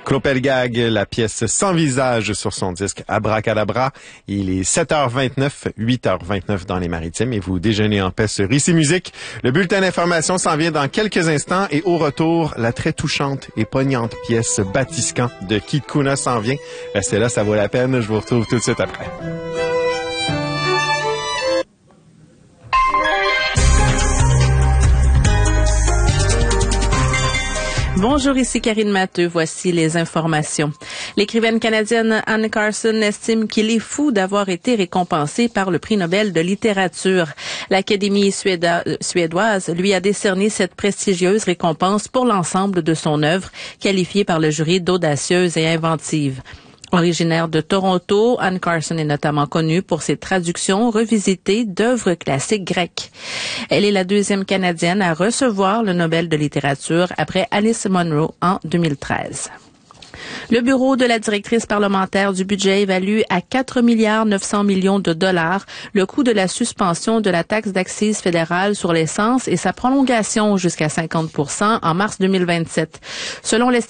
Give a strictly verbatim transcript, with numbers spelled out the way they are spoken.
Clopelgag, la pièce Sans visage sur son disque Abracadabra. Il est sept heures vingt-neuf, huit heures vingt-neuf dans les Maritimes et vous déjeunez en paix sur Ici Musique. Le bulletin d'information s'en vient dans quelques instants et au retour, la très touchante et poignante pièce Batiscan de Kid Kuna s'en vient. Restez là, ça vaut la peine. Je vous retrouve tout de suite après. Bonjour, ici Karine Matteux. Voici les informations. L'écrivaine canadienne Anne Carson estime qu'il est fou d'avoir été récompensée par le prix Nobel de littérature. L'Académie suédo- suédoise lui a décerné cette prestigieuse récompense pour l'ensemble de son œuvre, qualifiée par le jury d'audacieuse et inventive. Originaire de Toronto, Anne Carson est notamment connue pour ses traductions revisitées d'œuvres classiques grecques. Elle est la deuxième Canadienne à recevoir le Nobel de littérature après Alice Munro en deux mille treize. Le bureau de la directrice parlementaire du budget évalue à quatre milliards neuf cents millions de dollars le coût de la suspension de la taxe d'accise fédérale sur l'essence et sa prolongation jusqu'à cinquante pour cent en mars deux mille vingt-sept. Selon l'estimation